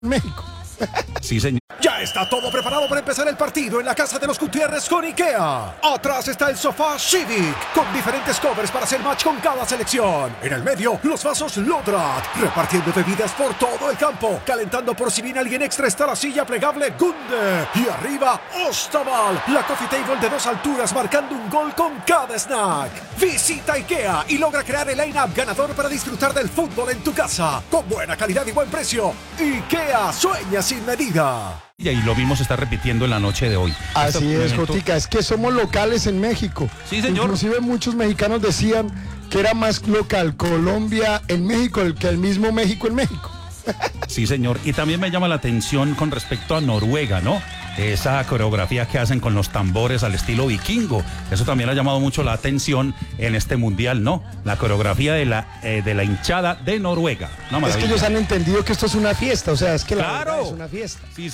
México. Sí, señor. Ya está todo preparado para empezar el partido en la casa de los Gutiérrez con IKEA. Atrás está el sofá Civic, con diferentes covers para hacer match con cada selección. En el medio, los vasos Lodrat, repartiendo bebidas por todo el campo. Calentando por si viene alguien extra está la silla plegable Gunde. Y arriba, Ostaval, la coffee table de 2 alturas marcando un gol con cada snack. Visita IKEA y logra crear el line-up ganador para disfrutar del fútbol en tu casa. Con buena calidad y buen precio. IKEA, sueña sin medida. Y lo mismo se está repitiendo en la noche de hoy. Así es, Jotica, es que somos locales en México. Sí, señor. Inclusive muchos mexicanos decían que era más local Colombia en México que el mismo México en México. Sí, señor. Y también me llama la atención con respecto a Noruega, ¿no? Esa coreografía que hacen con los tambores al estilo vikingo. Eso también ha llamado mucho la atención en este mundial, ¿no? La coreografía de la hinchada de Noruega. Es que ellos han entendido que esto es una fiesta, o sea, es que la ¡claro! verdad es una fiesta. Sí,